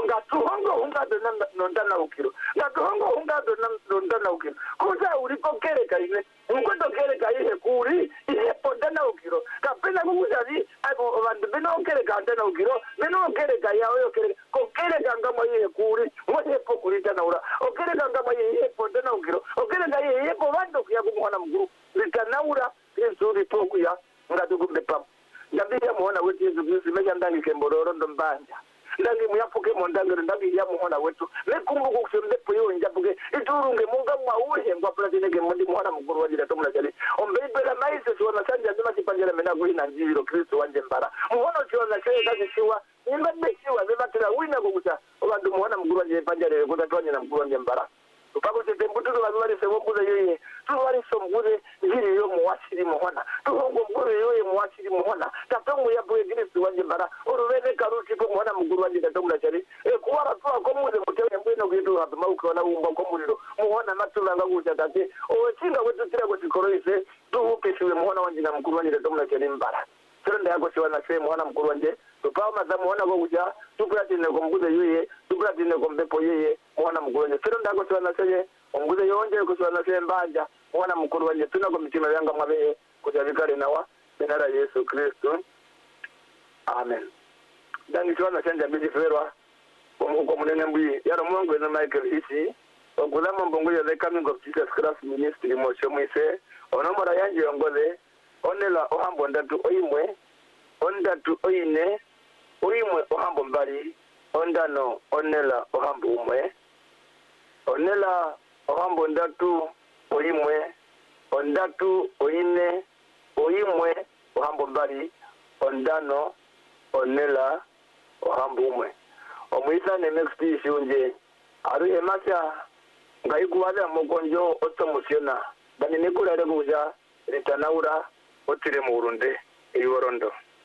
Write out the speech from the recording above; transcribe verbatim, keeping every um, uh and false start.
ngatuhongo ungado nondana ukiro ngatuhongo ungado nondana ukiro kuza ulipokereka ine ungoto kereka ihe kuri ihe podana ukiro kapena kukuzali abo bantu beno kereka ndana ukiro beno kereka yawe yokereka ko kereka ngama ihe kuri ngote pokuri tana ura okereka ngama ihe podana ukiro okereka ihe po bando kuya kumwana mguru litanaura izuri pokuya ngatu kumbepa ndabiya muona wetu Yesu Kristo meja ndani kembororo ndombanja ndangi muyafuke mondangere ndangi ya muhona wetu nekumbuka kusembepo yo njabuke iturunge munga mwauhe ngwa platine ke mundi muhona muguru wajira tomula jali ombebela maise tuona sanja zima chipanjela mena kuina njiro Kristo wanje mbara muhono tuona cheye kazi shiwa nimbe shiwa bebatira wina kukuta obandu muhona muguru wanje panjale kutatwanye na muguru wanje mbara upako chitembutu tukazwari sewombuza yoye tuwari sombuze njiri yo muwashiri muhona tuhongo mguru yoye muwashiri muhona tatongu ya buwe Kristo wanje mbara uruvene karuti ko muhona muguru wanje tatongu chari e kuwara tuwa komuze mutewe mbwino kuyitu hapi mauke wana umba komuliro muhona matula nga kucha kati owe chinga wetu tira kuti koroise tuhupeshiwe muhona wanje na mguru wanje tatongu chari mbara Sirenda yako shiwa na shwe muhona mguru wanje tupawa maza muhona kwa kucha tupratine kumbuze yoye tupratine kumbepo yoye muhona mguru wanje Sirenda yako shiwa na shwe Omguze yonje kuswana sembanja mwana mukuru wanje tuna ko mitima yanga mwabe kujavikare nawa benara Yesu Kristo amen dangi chwana sanja bidi ferwa omuko munene mbi yaro mungu ena Michael isi ogulama mbongo ya the coming of Jesus Christ ministry mo chomwise onomora yanje yongole onela ohambo ndatu oyimwe ondatu oyine oyimwe ohambo mbali ondano onela ohambo umwe onela ohambo ndatu oyimwe ondatu oyine oyimwe ohambo mbali ondano onela ohambo umwe omwisa ne next ishunje ari emasya ngaikuwala mokonjo otomosiona bani nikulare kuja litanaura otire mu Burundi iworondo